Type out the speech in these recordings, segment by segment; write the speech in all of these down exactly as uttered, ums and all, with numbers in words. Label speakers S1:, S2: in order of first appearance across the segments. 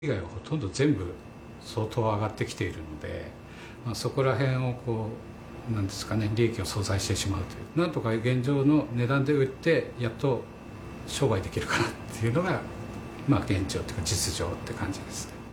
S1: 以外はほとんど全部相当上がってきているので、まあ、そこら辺をこうなんですかね、利益を相殺してしまうという、なんとか現状の値段で売ってやっと商売できるかなっていうのが、まあ、現状というか実情って感じですね。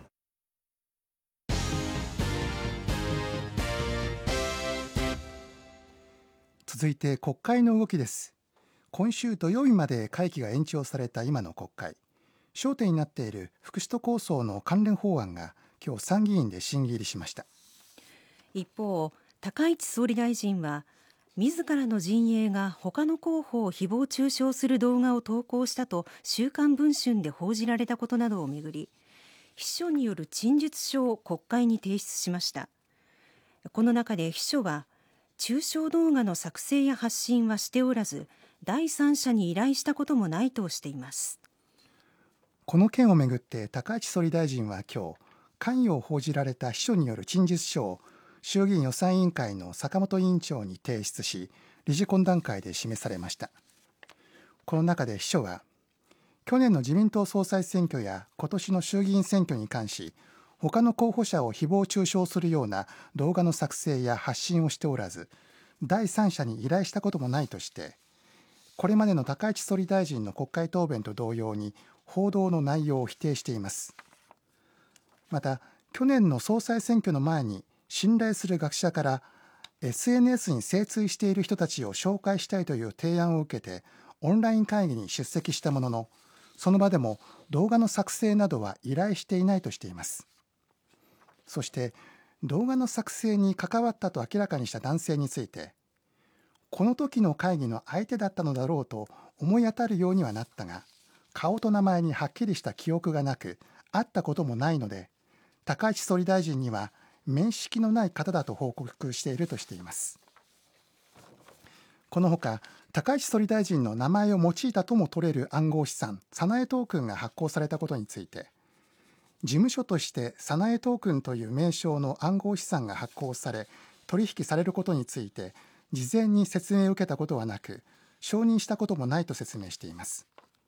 S2: 続いて国会の動きです。今週土曜日まで会期が延長された今の国会、焦点になっている福祉都構想の関連法案が今日参議院で審議入りしました。
S3: 一方、高市総理大臣は自らの陣営が他の候補を誹謗中傷する動画を投稿したと週刊文春で報じられたことなどをめぐり、秘書による陳述書を国会に提出しました。この中で秘書は、中傷動画の作成や発信はしておらず、第三者に依頼したこともないとしています。
S2: この件をめぐって高市総理大臣は今日、関与を報じられた秘書による陳述書を衆議院予算委員会の坂本委員長に提出し、理事懇談会で示されました。この中で秘書は、去年の自民党総裁選挙や今年の衆議院選挙に関し、他の候補者を誹謗中傷するような動画の作成や発信をしておらず、第三者に依頼したこともないとして、これまでの高市総理大臣の国会答弁と同様に報道の内容を否定しています。また、去年の総裁選挙の前に信頼する学者から エスエヌエス に精通している人たちを紹介したいという提案を受けてオンライン会議に出席したものの、その場でも動画の作成などは依頼していないとしています。そして動画の作成に関わったと明らかにした男性について、この時の会議の相手だったのだろうと思い当たるようにはなったが、顔と名前にはっきりした記憶がなく、会ったこともないので、高市総理大臣には面識のない方だと報告しているとしています。このほか、高市総理大臣の名前を用いたとも取れる暗号資産、サナエトークンが発行されたことについて、事務所としてサナエトークンという名称の暗号資産が発行され、取引されることについて、事前に説明を受けたことはなく、承認したこともないと説明しています。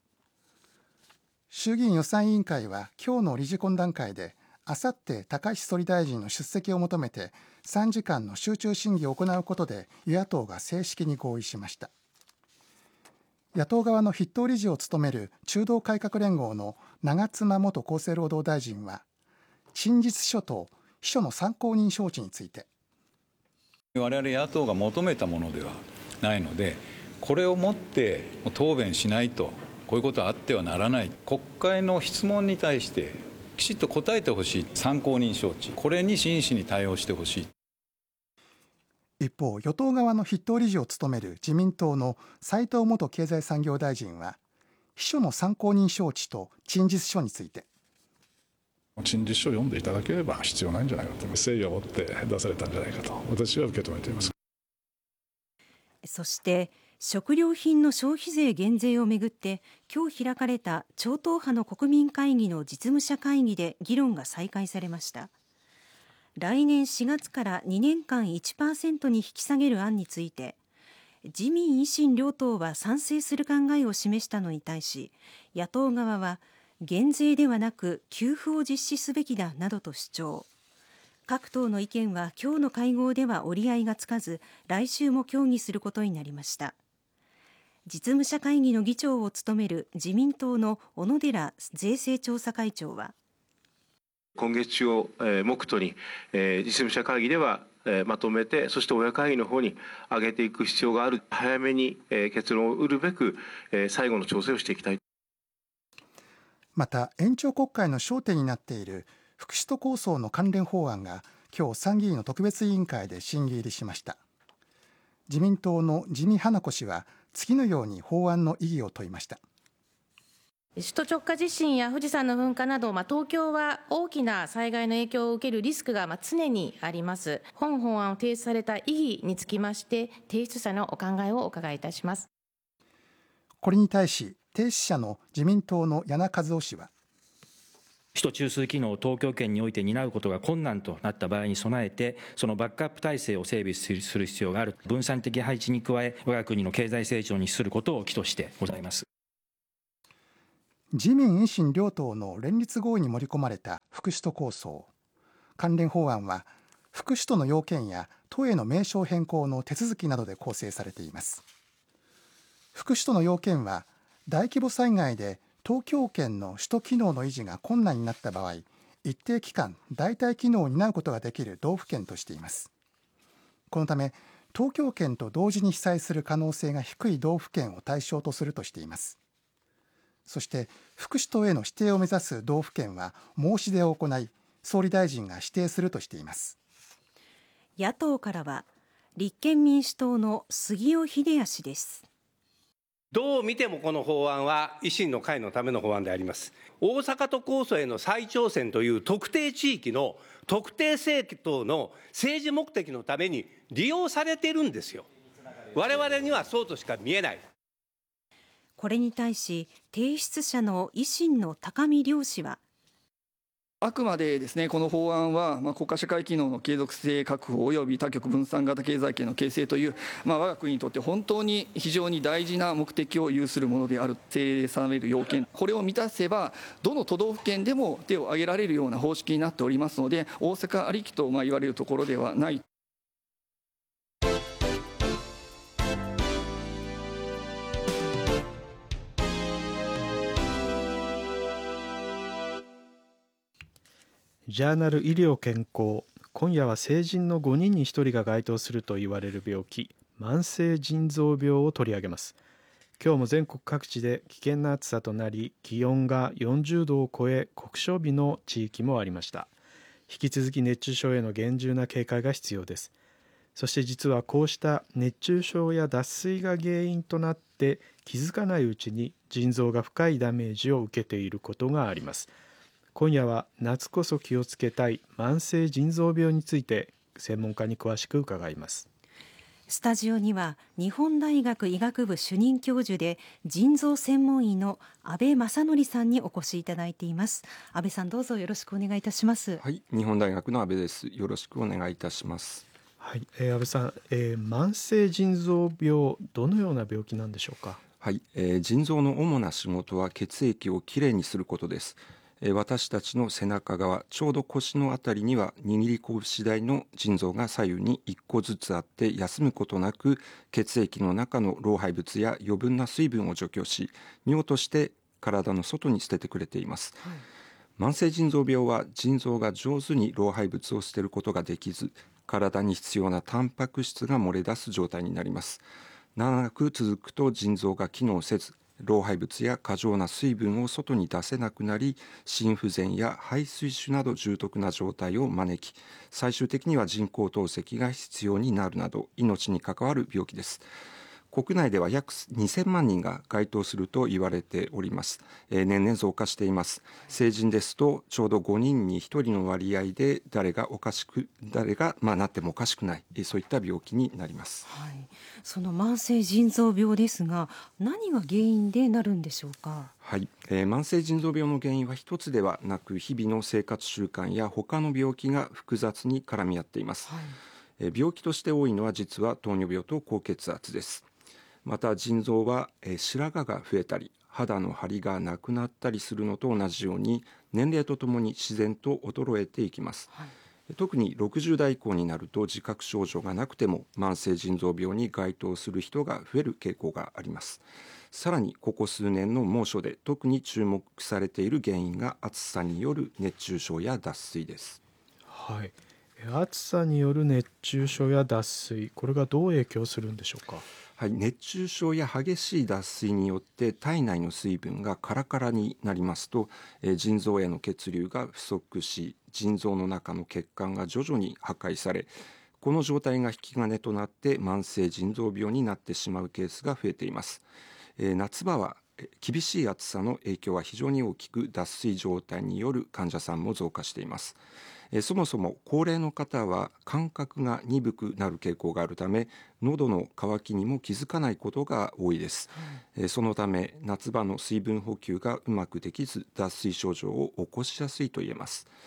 S2: 衆議院予算委員会は今日の理事懇談会で、あさって高市総理大臣の出席を求めてさんじかんの集中審議を行うことで与野党が正式に合意しました。野党側の筆頭理事を務める中道改革連合の長妻元厚生労働大臣は、陳述書と秘書の参考人招致について、
S4: 我々野党が求めたものではないので、これをもって答弁しないと、こういうことはあってはならない。国会の質問に対してきちっと答えてほしい。参考人招致、これに真摯に対応してほしい。
S2: 一方、与党側の筆頭理事を務める自民党の斉藤元経済産業大臣は、秘書の参考人招致と陳述書について、
S5: 陳述書を読んでいただければ必要ないんじゃないかと、誠意を持って出されたんじゃないかと私は受け止めています。
S3: そして食料品の消費税減税をめぐって今日開かれた超党派の国民会議の実務者会議で議論が再開されました。来年しがつからにねんかん いちパーセント に引き下げる案について、自民維新両党は賛成する考えを示したのに対し、野党側は減税ではなく給付を実施すべきだなどと主張。各党の意見は今日の会合では折り合いがつかず、来週も協議することになりました。実務者会議の議長を務める自民党の小野寺税制調査会長は、
S6: 今月中を目途に実務者会議ではまとめて、そして親会議の方に上げていく必要がある。早めに結論を得るべく最後の調整をしていきたい。
S2: また延長国会の焦点になっている福祉都構想の関連法案が今日参議院の特別委員会で審議入りしました。自民党の自見英子氏は次のように法案の意義を問いました。
S7: 首都直下地震や富士山の噴火など、まあ、東京は大きな災害の影響を受けるリスクがまあ常にあります。本法案を提出された意義につきまして提出者のお考えをお伺いいたします。
S2: これに対し提出者の自民党の矢名和夫氏は、
S8: 首都中枢機能を東京圏において担うことが困難となった場合に備えて、そのバックアップ体制を整備する必要がある。分散的配置に加え、我が国の経済成長に資することを期としてございます。
S2: 自民維新両党の連立合意に盛り込まれた副首都構想。関連法案は副首都の要件や都への名称変更の手続きなどで構成されています。副首都の要件は大規模災害で東京圏の首都機能の維持が困難になった場合、一定期間代替機能を担うことができる道府県としています。このため東京圏と同時に被災する可能性が低い道府県を対象とするとしています。そして副首都への指定を目指す道府県は申し出を行い、総理大臣が指定するとしています。
S3: 野党からは立憲民主党の杉尾秀哉氏です。
S9: どう見てもこの法案は維新の会のための法案であります。大阪都構想への再挑戦という特定地域の特定政党の政治目的のために利用されているんですよ。我々にはそうとしか見えない。
S3: これに対し提出者の維新の高見良氏は、
S10: あくまでですね、この法案は、まあ、国家社会機能の継続性確保および多極分散型経済圏の形成という、まあ、我が国にとって本当に非常に大事な目的を有するものである定される要件、これを満たせばどの都道府県でも手を挙げられるような方式になっておりますので、大阪ありきとまあ言われるところではない。
S11: ジャーナル医療健康。今夜は成人のごにんにひとりが該当すると言われる病気、慢性腎臓病を取り上げます。今日も全国各地で危険な暑さとなり、気温がよんじゅうどを超え酷暑日の地域もありました。引き続き熱中症への厳重な警戒が必要です。そして実はこうした熱中症や脱水が原因となって気づかないうちに腎臓が深いダメージを受けていることがあります。今夜は夏こそ気をつけたい慢性腎臓病について専門家に詳しく伺います。
S3: スタジオには日本大学医学部主任教授で腎臓専門医の安倍正則さんにお越しいただいています。安倍さん、どうぞよろしくお願いいたします。
S12: はい、日本大学の安倍です。よろしくお願いいたします。
S11: はい、えー、安倍さん、えー、慢性腎臓病、どのような病気なんでしょうか。
S12: はい、えー、腎臓の主な仕事は血液をきれいにすることです。私たちの背中側、ちょうど腰のあたりには握り拳大の腎臓が左右にいっこずつあって、休むことなく血液の中の老廃物や余分な水分を除去し、尿として体の外に捨ててくれています、はい、慢性腎臓病は腎臓が上手に老廃物を捨てることができず、体に必要なタンパク質が漏れ出す状態になります。長く続くと腎臓が機能せず、老廃物や過剰な水分を外に出せなくなり、心不全や肺水腫など重篤な状態を招き、最終的には人工透析が必要になるなど命に関わる病気です。国内では約にせんまんにんが該当すると言われております。えー、年々増加しています。成人ですとちょうどごにんにひとりの割合で誰がおかしく誰が、まあ、なってもおかしくない、えー、そういった病気になります、
S3: はい、その慢性腎臓病ですが、何が原因でなるんでしょうか。
S12: はい、えー、慢性腎臓病の原因は一つではなく、日々の生活習慣や他の病気が複雑に絡み合っています、はい。えー、病気として多いのは実は糖尿病と高血圧です。また腎臓は、えー、白髪が増えたり肌の張りがなくなったりするのと同じように、年齢とともに自然と衰えていきます、はい。特にろくじゅう代以降になると自覚症状がなくても慢性腎臓病に該当する人が増える傾向があります。さらにここ数年の猛暑で特に注目されている原因が暑さによる熱中症や脱水です、
S11: はい。暑さによる熱中症や脱水、これがどう影響するんでしょうか。
S12: はい、熱中症や激しい脱水によって体内の水分がカラカラになりますと、えー、腎臓への血流が不足し、腎臓の中の血管が徐々に破壊され、この状態が引き金となって慢性腎臓病になってしまうケースが増えています。えー、夏場は厳しい暑さの影響は非常に大きく、脱水状態による患者さんも増加しています。えそもそも高齢の方は感覚が鈍くなる傾向があるため、喉の渇きにも気づかないことが多いです、うん、えそのため夏場の水分補給がうまくできず、脱水症状を起こしやすいと言えます。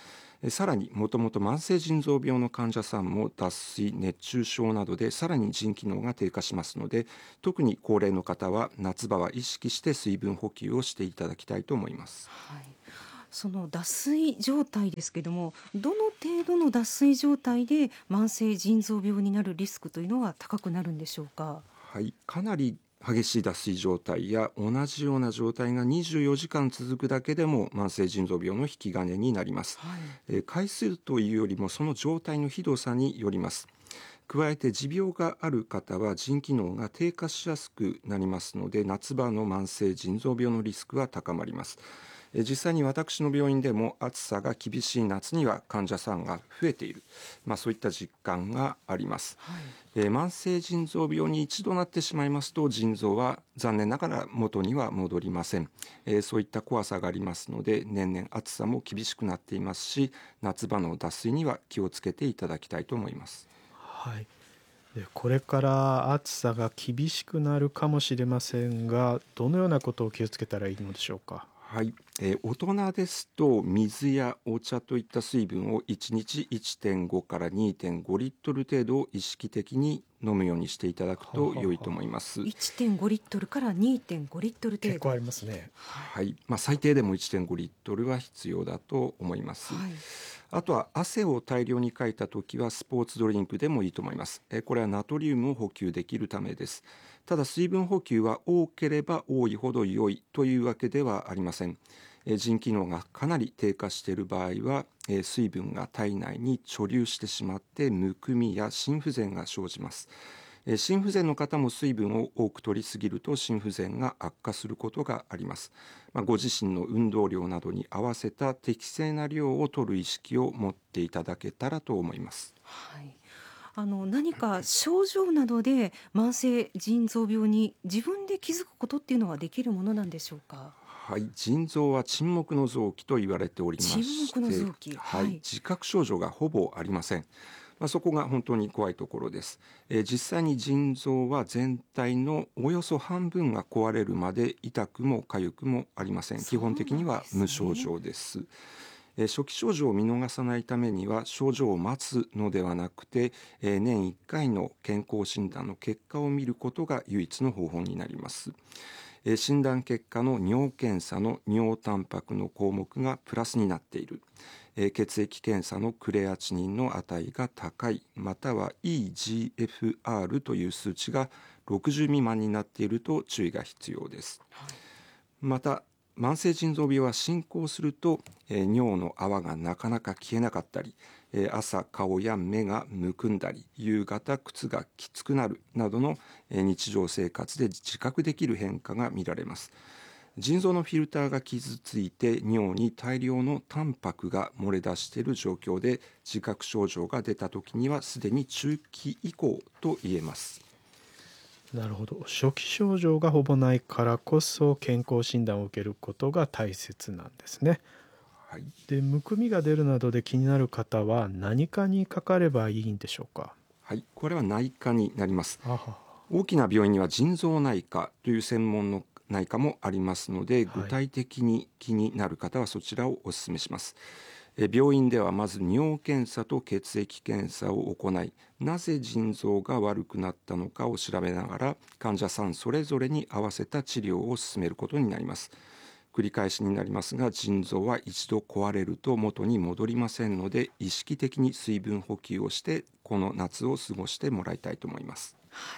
S12: さらにもともと慢性腎臓病の患者さんも脱水、熱中症などでさらに腎機能が低下しますので、特に高齢の方は夏場は意識して水分補給をしていただきたいと思います。
S3: はい、その脱水状態ですけども、どの程度の脱水状態で慢性腎臓病になるリスクというのは高くなるんでしょうか。
S12: はい、かなり激しい脱水状態や同じような状態がにじゅうよじかん続くだけでも慢性腎臓病の引き金になります。はい、えー、回数というよりもその状態のひどさによります。加えて持病がある方は腎機能が低下しやすくなりますので、夏場の慢性腎臓病のリスクは高まります。実際に私の病院でも暑さが厳しい夏には患者さんが増えている、まあ、そういった実感があります。はい、えー、慢性腎臓病に一度なってしまいますと腎臓は残念ながら元には戻りません。えー、そういった怖さがありますので、年々暑さも厳しくなっていますし、夏場の脱水には気をつけていただきたいと思います。
S11: はい、でこれから暑さが厳しくなるかもしれませんが、どのようなことを気をつけたらいいのでしょうか。
S12: はい、えー、大人ですと水やお茶といった水分をいちにち いってんご から にてんご リットル程度を意識的に飲むようにしていただくと良いと思います。
S3: いってんご リットルから にてんご リットル程度、
S11: 結構ありますね。
S12: はい、まあ、最低でも いってんご リットルは必要だと思います。はい、あとは汗を大量にかいたときはスポーツドリンクでもいいと思います。えー、これはナトリウムを補給できるためです。ただ水分補給は多ければ多いほど良いというわけではありません。えー、腎機能がかなり低下している場合は、えー、水分が体内に貯留してしまってむくみや心不全が生じます。えー、心不全の方も水分を多く摂りすぎると心不全が悪化することがあります。まあ、ご自身の運動量などに合わせた適正な量を摂る意識を持っていただけたらと思います。
S3: はい、あの何か症状などで慢性腎臓病に自分で気づくことっていうのはできるものなんでしょうか。
S12: はい、腎臓は沈黙の臓器と言われておりまして、
S3: 沈黙の臓器、
S12: はい、自覚症状がほぼありません。まあ、そこが本当に怖いところです。えー、実際に腎臓は全体のおよそ半分が壊れるまで痛くも痒くもありません。基本的には無症状です。えー、初期症状を見逃さないためには症状を待つのではなくて、えー、年いっかいの健康診断の結果を見ることが唯一の方法になります。えー、診断結果の尿検査の尿タンパクの項目がプラスになっている、えー、血液検査のクレアチニンの値が高い、または イージーエフアール という数値がろくじゅう未満になっていると注意が必要です。はい、また慢性腎臓病は進行すると、えー、尿の泡がなかなか消えなかったり、えー、朝顔や目がむくんだり、夕方靴がきつくなるなどの、えー、日常生活で自覚できる変化が見られます。腎臓のフィルターが傷ついて尿に大量のタンパクが漏れ出している状況で、自覚症状が出た時にはすでに中期以降と言えます。
S11: なるほど。初期症状がほぼないからこそ健康診断を受けることが大切なんですね。はい、でむくみが出るなどで気になる方は何科にかかればいいんでしょうか。
S12: はい、これは内科になります。大きな病院には腎臓内科という専門の内科もありますので、具体的に気になる方はそちらをお勧めします。え病院ではまず尿検査と血液検査を行い、なぜ腎臓が悪くなったのかを調べながら患者さんそれぞれに合わせた治療を進めることになります。繰り返しになりますが、腎臓は一度壊れると元に戻りませんので、意識的に水分補給をしてこの夏を過ごしてもらいたいと思います。
S3: はい、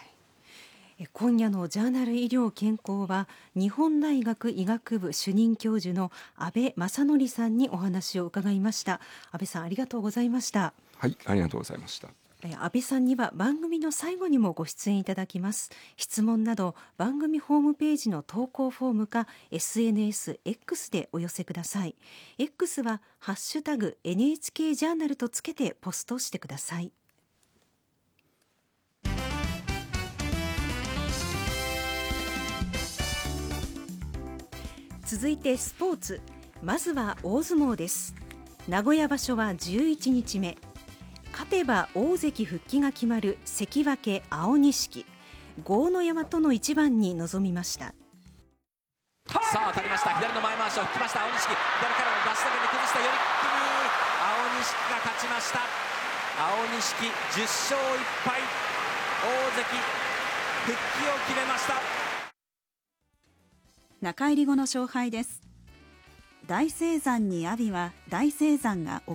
S3: 今夜のジャーナル医療健康は日本大学医学部主任教授の阿部正則さんにお話を伺いました。阿部さん、ありがとうございました。
S12: はい、ありがとうございました。
S3: 阿部さんには番組の最後にもご出演いただきます。質問など番組ホームページの投稿フォームか エスエヌエス X でお寄せください。 X はハッシュタグ エヌエイチケー ジャーナルとつけてポストしてください。続いてスポーツ、まずは大相撲です。名古屋場所はじゅういちにちめ、勝てば大関復帰が決まる関脇青錦、豪ノ山との一番に臨みました。
S13: さあ当たりました。左の前回しを引きました青錦、左からの出し投げで崩した寄り切り、青勝ちました。青錦じゅっしょういっぱい、大関復帰を決めました。
S14: 中入り後の勝敗です。大青山に阿炎は大青山が